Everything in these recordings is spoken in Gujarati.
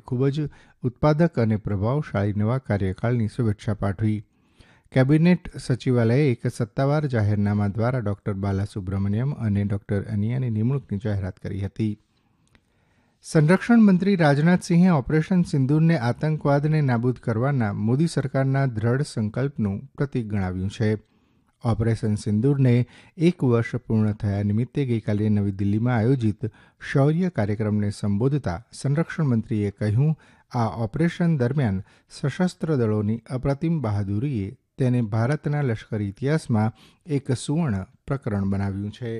ખૂબ જ ઉત્પાદક અને પ્રભાવશાળી નવા કાર્યકાળની શુભેચ્છા પાઠવી. કેબિનેટ સચિવાલયે એક સત્તાવાર જાહેરનામા દ્વારા ડોક્ટર બાલાસુબ્રમણ્યમ અને ડોક્ટર અનિયાની નિમણૂકની જાહેરાત કરી હતી. સંરક્ષણ મંત્રી રાજનાથસિંહે ઓપરેશન સિંદૂરને આતંકવાદને નાબૂદ કરવાના મોદી સરકારના દ્રઢ સંકલ્પનું પ્રતીક ગણાવ્યું છે. ઓપરેશન સિંદૂરને 1 વર્ષ પૂર્ણ થયા નિમિત્તે ગઈકાલે નવી દિલ્હીમાં આયોજિત શૌર્ય કાર્યક્રમને સંબોધતા સંરક્ષણ મંત્રીએ કહ્યું, આ ઓપરેશન દરમિયાન સશસ્ત્ર દળોની અપ્રતિમ બહાદુરીએ તેને ભારતના લશ્કરી ઇતિહાસમાં એક સુવર્ણ પ્રકરણ બનાવ્યું છે.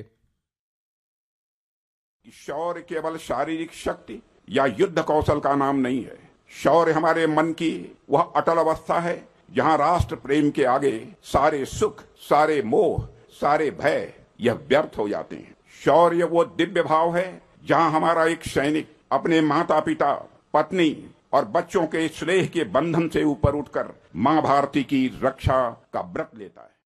शौर्य केवल शारीरिक शक्ति या युद्ध कौशल का नाम नहीं है. शौर्य हमारे मन की वह अटल अवस्था है जहां राष्ट्र प्रेम के आगे सारे सुख, सारे मोह, सारे भय यह व्यर्थ हो जाते हैं. शौर्य वो दिव्य भाव है जहां हमारा एक सैनिक अपने माता पिता, पत्नी और बच्चों के स्नेह के बंधन से ऊपर उठकर मां भारती की रक्षा का व्रत लेता है.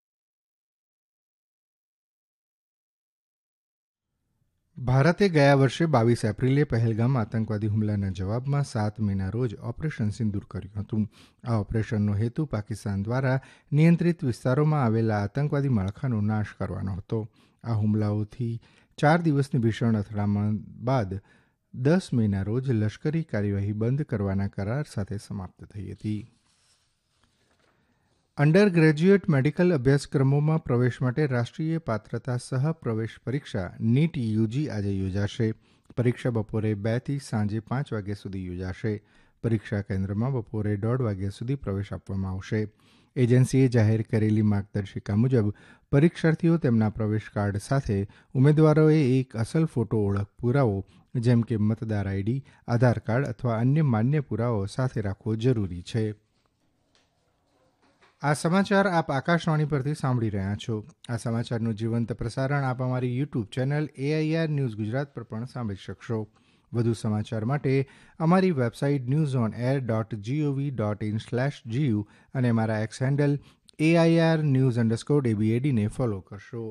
ભારતે ગયા વર્ષે 22 એપ્રિલે પહેલગામ આતંકવાદી હુમલાના જવાબમાં 7 મેના રોજ ઓપરેશન સિંદૂર કર્યું હતું. આ ઓપરેશનનો હેતુ પાકિસ્તાન દ્વારા નિયંત્રિત વિસ્તારોમાં આવેલા આતંકવાદી માળખાનો નાશ કરવાનો હતો. આ હુમલાઓથી 4 દિવસની ભીષણ અથડામણ બાદ 10 મેના રોજ લશ્કરી કાર્યવાહી બંધ કરવાના કરાર સાથે સમાપ્ત થઈ હતી. અંડર ગ્રેજ્યુએટ મેડિકલ અભ્યાસક્રમોમાં પ્રવેશ માટે રાષ્ટ્રીય પાત્રતા સહ પ્રવેશ પરીક્ષા નીટ યુજી આજે યોજાશે. પરીક્ષા બપોરે 2 થી સાંજે 5 વાગ્યા સુધી યોજાશે. પરીક્ષા કેન્દ્રમાં બપોરે 1:30 વાગ્યા સુધી પ્રવેશ આપવામાં આવશે. એજન્સીએ જાહેર કરેલી માર્ગદર્શિકા મુજબ પરીક્ષાર્થીઓ તેમના પ્રવેશ કાર્ડ સાથે ઉમેદવારોએ એક અસલ ફોટો ઓળખ પુરાવો જેમ કે મતદાર આઈડી, આધાર કાર્ડ અથવા અન્ય માન્ય પુરાવો સાથે રાખવો જરૂરી છે. આ સમાચાર આપ આકાશવાણી પરથી સાંભળી રહ્યા છો. આ સમાચારનું જીવંત પ્રસારણ આપ અમારી YouTube channel AIR news Gujarat પર પણ સાંભળી શકશો. વધુ સમાચાર માટે અમારી વેબસાઇટ newsonair.gov.in/gu અને અમારા એક્સ હેન્ડલ AIR_news_ABAD ને ફોલો કરશો.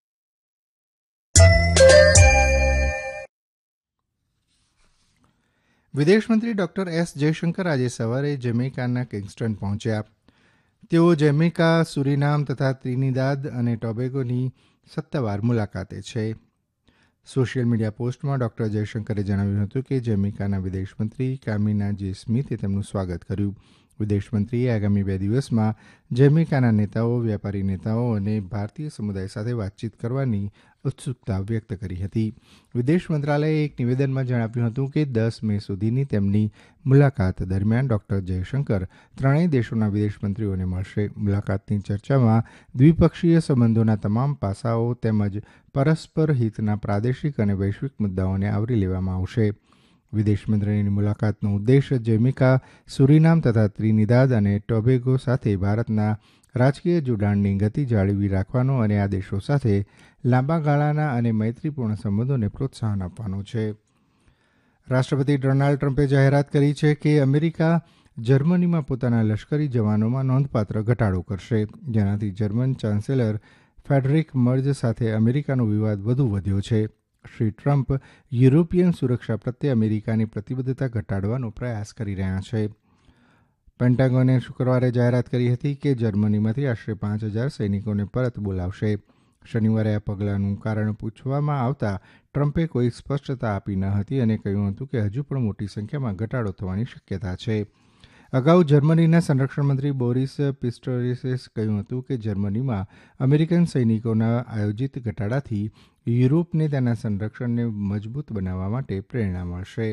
વિદેશમંત્રી ડોક્ટર એસ જયશંકર આજે સવારે જમૈકાના કિંગસ્ટન પહોંચ્યા. તેઓ જમૈકા, સુરીનામ તથા ત્રિનિદાદ અને ટોબેગોની સત્તાવાર મુલાકાતે છે. સોશિયલ મીડિયા પોસ્ટમાં ડોક્ટર જયશંકરે જણાવ્યું હતું કે જમૈકાના વિદેશમંત્રી કામિના જે સ્મિથે તેમનું સ્વાગત કર્યું. વિદેશમંત્રીએ આગામી 2 દિવસમાં જમૈકાના નેતાઓ, વ્યાપારી નેતાઓ અને ભારતીય સમુદાય સાથે વાતચીત કરવાની ઉત્સુકતા વ્યક્ત કરી હતી. વિદેશ મંત્રાલયે એક નિવેદનમાં જણાવ્યું હતું કે 10 મે સુધીની તેમની મુલાકાત દરમિયાન ડોક્ટર જયશંકર ત્રણેય દેશોના વિદેશમંત્રીઓને મળશે. મુલાકાતની ચર્ચામાં દ્વિપક્ષીય સંબંધોના તમામ પાસાઓ તેમજ પરસ્પર હિતના પ્રાદેશિક અને વૈશ્વિક મુદ્દાઓને આવરી લેવામાં આવશે. વિદેશમંત્રીની મુલાકાતનો ઉદ્દેશ જમૈકા, સુરીનામ તથા ત્રિનિદાદ અને ટોબેગો સાથે ભારતના રાજકીય જોડાણની ગતિ જાળવી રાખવાનો અને આ દેશો સાથે લાંબા ગાળાના અને મૈત્રીપૂર્ણ સંબંધોને પ્રોત્સાહન આપવાનો છે. રાષ્ટ્રપતિ ડોનાલ્ડ ટ્રમ્પે જાહેરાત કરી છે કે અમેરિકા જર્મનીમાં પોતાના લશ્કરી જવાનોમાં નોંધપાત્ર ઘટાડો કરશે, જેનાથી જર્મન ચાન્સેલર ફેડરિક મર્જ સાથે અમેરિકાનો વિવાદ વધુ વધ્યો છે. શ્રી ટ્રમ્પ યુરોપિયન સુરક્ષા પ્રત્યે અમેરિકાની પ્રતિબદ્ધતા ઘટાડવાનો પ્રયાસ કરી રહ્યા છે. પેન્ટાગોને શુક્રવારે જાહેરાત કરી હતી કે જર્મનીમાંથી આશરે 5,000 સૈનિકોને પરત બોલાવશે. શનિવારે આ પગલાંનું કારણ પૂછવામાં આવતા ટ્રમ્પે કોઈ સ્પષ્ટતા આપી ન હતી અને કહ્યું હતું કે હજુ પણ મોટી સંખ્યામાં ઘટાડો થવાની શક્યતા છે. અગાઉ જર્મનીના સંરક્ષણ મંત્રી બોરિસ પિસ્ટોરિસે કહ્યું હતું કે જર્મનીમાં અમેરિકન સૈનિકોના આયોજિત ઘટાડાથી યુરોપને તેના સંરક્ષણને મજબૂત બનાવવા માટે પ્રેરણા મળશે.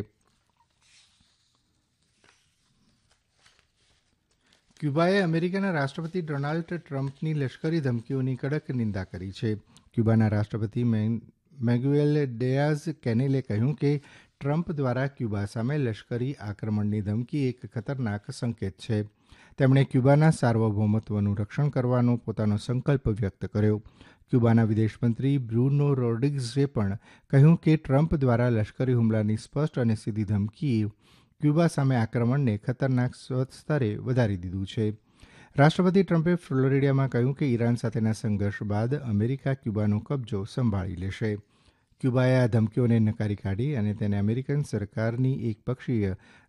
ક્યુબાએ અમેરિકાના રાષ્ટ્રપતિ ડોનાલ્ડ ટ્રમ્પની લશ્કરી ધમકીઓની કડક નિંદા કરી છે. ક્યુબાના રાષ્ટ્રપતિ મેગુએલ ડિયાઝ કેનેલે કહ્યું કે ટ્રમ્પ દ્વારા ક્યુબા સામે લશ્કરી આક્રમણની ધમકી એક ખતરનાક સંકેત છે. તેમણે ક્યુબાના સાર્વભૌમત્વનું રક્ષણ કરવાનો પોતાનો સંકલ્પ વ્યક્ત કર્યો. ક્યુબાના વિદેશમંત્રી બ્રુનો રોડ્રિગ્ઝે પણ કહ્યું કે ટ્રમ્પ દ્વારા લશ્કરી હુમલાની સ્પષ્ટ અને સીધી ધમકી ક્યુબા સામે આક્રમણને ખતરનાક સ્તરે વધારી દીધું છે. રાષ્ટ્રપતિ ટ્રમ્પે ફ્લોરિડામાં કહ્યું કે ઈરાન સાથેના સંઘર્ષ બાદ અમેરિકા ક્યુબાનો કબજો સંભાળી લેશે. ક્યુબાએ આ ધમકીઓને નકારી કાઢી અને તેને અમેરિકન સરકારની એકપક્ષીય